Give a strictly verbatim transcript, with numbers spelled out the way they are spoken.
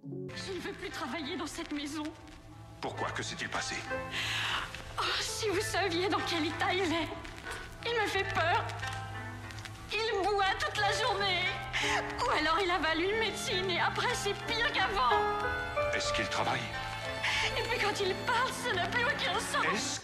Je ne veux plus travailler dans cette maison. Pourquoi? Que s'est-il passé? Oh, si vous saviez dans quel état il est. Il me fait peur. Il boit toute la journée. Ou alors il avale une médecine et après c'est pire qu'avant. Est-ce qu'il travaille? Et puis quand il parle, ça n'a plus aucun sens. Est-ce